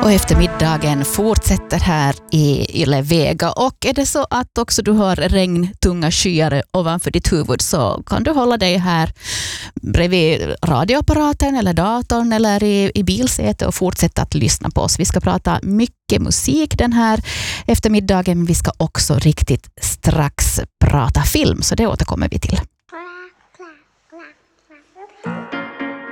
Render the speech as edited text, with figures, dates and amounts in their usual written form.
Och eftermiddagen fortsätter här i Yle Vega, och är det så att också du har regntunga skyar ovanför ditt huvud, så kan du hålla dig här bredvid radioapparaten eller datorn eller i bilsätet och fortsätta att lyssna på oss. Vi ska prata mycket musik den här eftermiddagen, men vi ska också riktigt strax prata film, så det återkommer vi till.